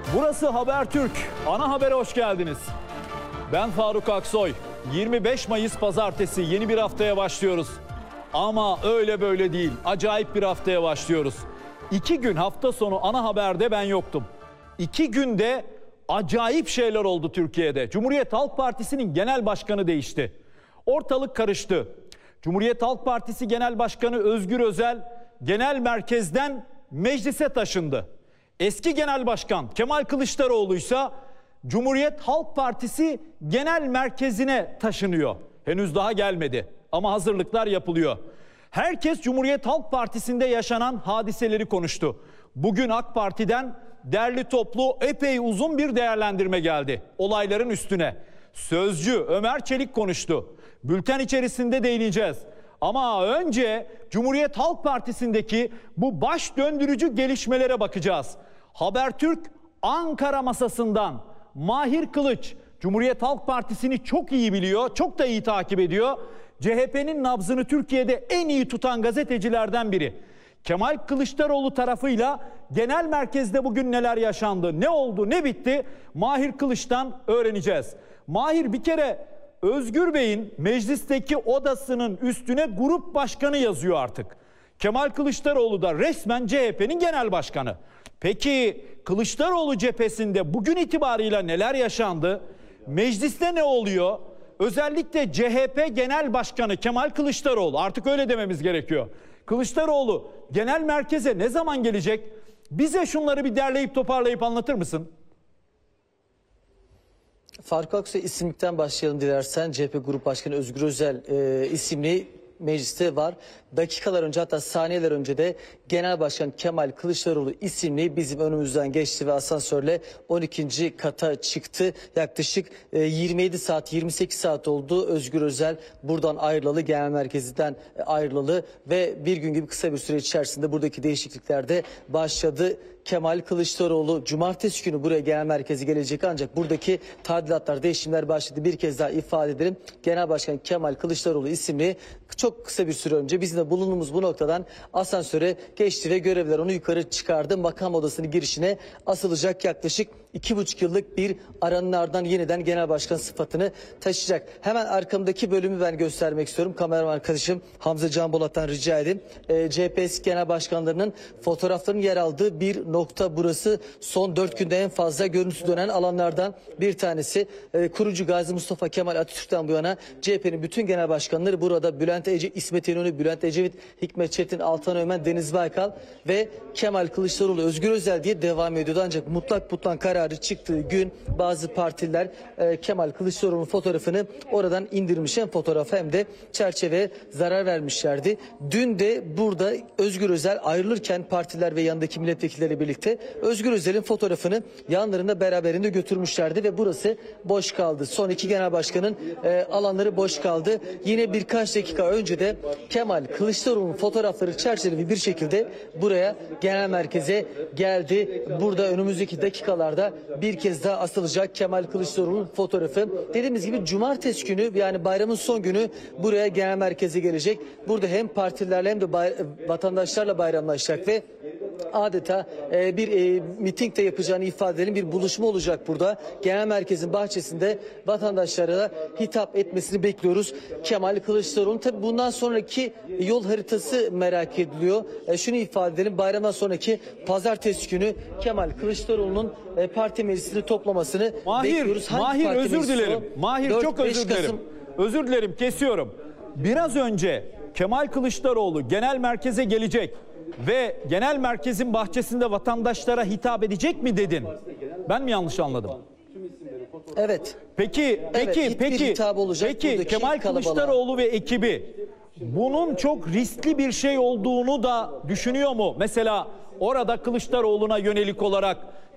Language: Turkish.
Burası Habertürk. Ana habere hoş geldiniz. Ben Faruk Aksoy. 25 Mayıs Pazartesi yeni bir haftaya başlıyoruz. Ama öyle böyle değil. Acayip bir haftaya başlıyoruz. 2 gün hafta sonu ana haberde ben yoktum. 2 günde acayip şeyler oldu Türkiye'de. Cumhuriyet Halk Partisi'nin genel başkanı değişti. Ortalık karıştı. Cumhuriyet Halk Partisi Genel Başkanı Özgür Özel genel merkezden meclise taşındı. Eski Genel Başkan Kemal Kılıçdaroğlu ise Cumhuriyet Halk Partisi Genel Merkezi'ne taşınıyor. Henüz daha gelmedi ama hazırlıklar yapılıyor. Herkes Cumhuriyet Halk Partisi'nde yaşanan hadiseleri konuştu. Bugün AK Parti'den derli toplu epey uzun bir değerlendirme geldi olayların üstüne. Sözcü Ömer Çelik konuştu. Bülten içerisinde değineceğiz. Ama önce Cumhuriyet Halk Partisi'ndeki bu baş döndürücü gelişmelere bakacağız. Habertürk Ankara masasından Mahir Kılıç, Cumhuriyet Halk Partisi'ni çok iyi biliyor, çok da iyi takip ediyor. CHP'nin nabzını Türkiye'de en iyi tutan gazetecilerden biri. Kemal Kılıçdaroğlu tarafıyla genel merkezde bugün neler yaşandı, ne oldu, ne bitti? Mahir Kılıç'tan öğreneceğiz. Mahir, bir kere Özgür Bey'in meclisteki odasının üstüne grup başkanı yazıyor artık. Kemal Kılıçdaroğlu da resmen CHP'nin genel başkanı. Peki Kılıçdaroğlu cephesinde bugün itibarıyla neler yaşandı? Mecliste ne oluyor? Özellikle CHP Genel Başkanı Kemal Kılıçdaroğlu, artık öyle dememiz gerekiyor. Kılıçdaroğlu genel merkeze ne zaman gelecek? Bize şunları bir derleyip toparlayıp anlatır mısın? Faruk Aksoy isimlikten başlayalım dilersen. CHP Grup Başkanı Özgür Özel isimli mecliste var. Dakikalar önce, hatta saniyeler önce de Genel Başkan Kemal Kılıçdaroğlu isimli bizim önümüzden geçti ve asansörle 12. kata çıktı. Yaklaşık 27 saat 28 saat oldu Özgür Özel buradan ayrılalı, genel merkezinden ayrılalı ve bir gün gibi kısa bir süre içerisinde buradaki değişiklikler de başladı. Kemal Kılıçdaroğlu cumartesi günü buraya genel merkezi gelecek, ancak buradaki tadilatlar, değişimler başladı. Bir kez daha ifade edelim. Genel Başkan Kemal Kılıçdaroğlu isimli çok kısa bir süre önce bizim de bulunduğumuz bu noktadan asansöre geçti ve görevliler onu yukarı çıkardı. Makam odasının girişine asılacak, yaklaşık 2,5 yıllık bir aranın ardından yeniden genel başkan sıfatını taşıyacak. Hemen arkamdaki bölümü ben göstermek istiyorum. Kameraman arkadaşım Hamza Can Bolat'tan rica edeyim. CHP eski genel başkanlarının fotoğraflarının yer aldığı bir nokta burası. Son 4 günde en fazla görüntü dönen alanlardan bir tanesi. Kurucu Gazi Mustafa Kemal Atatürk'ten bu yana CHP'nin bütün genel başkanları burada. Bülent Ecevit, İsmet İnönü, Bülent Ecevit, Hikmet Çetin, Altan Öğmen, Deniz Baykal ve Kemal Kılıçdaroğlu, Özgür Özel diye devam ediyordu. Ancak mutlak kararı çıktığı gün bazı partiler Kemal Kılıçdaroğlu'nun fotoğrafını oradan indirmiş. Hem fotoğraf hem de çerçeveye zarar vermişlerdi. Dün de burada Özgür Özel ayrılırken partiler ve yanındaki milletvekilleriyle birlikte Özgür Özel'in fotoğrafını yanlarında beraberinde götürmüşlerdi ve burası boş kaldı. Son iki genel başkanın alanları boş kaldı. Yine birkaç dakika önce de Kemal Kılıçdaroğlu'nun fotoğrafları çerçeveli bir şekilde buraya genel merkeze geldi. Burada önümüzdeki dakikalarda bir kez daha asılacak Kemal Kılıçdaroğlu'nun fotoğrafı. Dediğimiz gibi cumartesi günü, yani bayramın son günü buraya genel merkeze gelecek. Burada hem partilerle hem de vatandaşlarla bayramlaşacak ve adeta bir miting de yapacağını ifade edelim. Bir buluşma olacak burada. Genel merkezin bahçesinde vatandaşlara hitap etmesini bekliyoruz Kemal Kılıçdaroğlu'nun. Tabii bundan sonraki yol haritası merak ediliyor. Şunu ifade edelim. Bayramdan sonraki pazartesi günü Kemal Kılıçdaroğlu'nun parti meclisini toplamasını bekliyoruz. Mahir özür dilerim. Mahir çok özür dilerim. Özür dilerim, kesiyorum. Biraz önce Kemal Kılıçdaroğlu genel merkeze gelecek ve genel merkezin bahçesinde vatandaşlara hitap edecek mi dedin? Ben mi yanlış anladım? Evet. Peki Kemal Kılıçdaroğlu ve ekibi bunun çok riskli bir şey olduğunu da düşünüyor mu? Mesela orada Kılıçdaroğlu'na yönelik olarak